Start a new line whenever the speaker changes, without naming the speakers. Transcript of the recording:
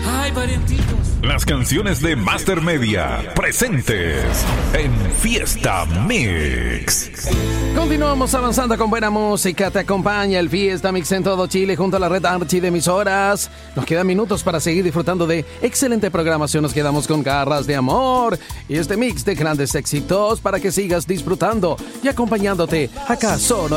Ay, parientitos.
Las canciones de Master Media presentes en Fiesta Mix.
Continuamos avanzando con buena música. Te acompaña el Fiesta Mix en todo Chile junto a la red Archi de emisoras. Nos quedan minutos para seguir disfrutando de excelente programación. Nos quedamos con Garras de Amor y este mix de grandes éxitos para que sigas disfrutando y acompañándote acá solo